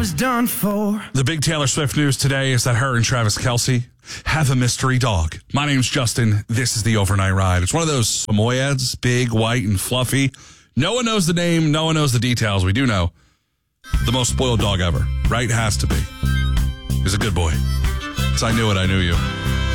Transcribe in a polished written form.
was done for. The big Taylor Swift news today is that her and Travis Kelce have a mystery dog. My name's Justin. This is the Overnight Ride. It's one of those Samoyeds, big, white, and fluffy. No one knows the name. No one knows the details. We do know the most spoiled dog ever, right? Has to be. He's a good boy. So I knew it. I knew you.